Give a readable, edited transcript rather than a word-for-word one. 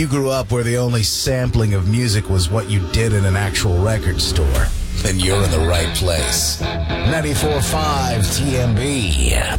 you grew up where the only sampling of music was what you did in an actual record store, then you're in the right place. 94.5 TMB.